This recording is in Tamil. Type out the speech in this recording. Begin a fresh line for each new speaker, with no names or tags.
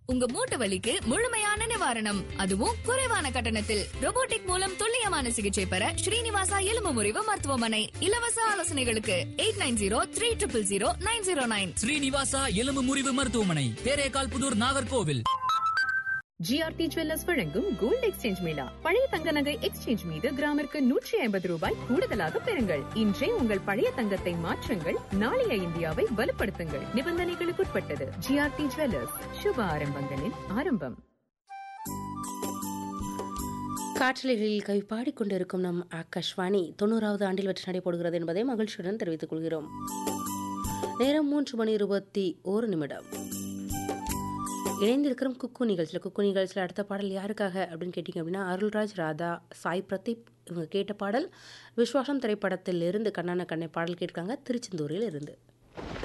உங்க மூட்டு வலிக்கு முழுமையான நிவாரணம், அதுவும் குறைவான கட்டணத்தில். robotic மூலம் துல்லியமான சிகிச்சை பெற ஸ்ரீனிவாசா எலும்பு முறிவு மருத்துவமனை. இலவச ஆலோசனைகளுக்கு 8903000909.
ஸ்ரீனிவாசா எலும்பு முறிவு மருத்துவமனை, தேரேகால் புதூர், நாகர்கோவில்.
ஜிஆர்டி ஜுவல்லர்ஸ் வழங்கும் கோல்ட் எக்ஸ்சேஞ்ச் மேளா. பழைய தங்க நகை எக்ஸ்சேஞ்ச் மீது கிராமிற்கு 150 ரூபாய் கூடுதலாக பெறுங்கள். இன்றே உங்கள் பழைய தங்கத்தை மாற்றுங்கள், நாளைய இந்தியாவை வலுப்படுத்துங்கள். நிபந்தனைகளுக்குட்பட்டது. ஜிஆர்டி ஜுவல்லர்ஸ், சுப ஆரம்பங்களின் ஆரம்பம்.
காற்றலைகளில் கவி பாடிக்கொண்டிருக்கும் நம் ஆகாஷ்வாணி 90வது ஆண்டில் வெற்றி நடைபெறுகிறது என்பதை மகிழ்ச்சியுடன் தெரிவித்துக் கொள்கிறோம். நேரம் 3:21 இணைந்திருக்கிறோம் குக்கு நிகழ்ச்சியில். அடுத்த பாடல் யாருக்காக அப்படின்னு கேட்டிங்க அப்படின்னா, அருள்ராஜ், ராதா, சாய் பிரதீப் இவங்க கேட்ட பாடல் விஸ்வாசம் திரைப்படத்தில் இருந்து கண்ணான கண்ணை பாடல் கேட்டிருக்காங்க திருச்செந்தூரில் இருந்து.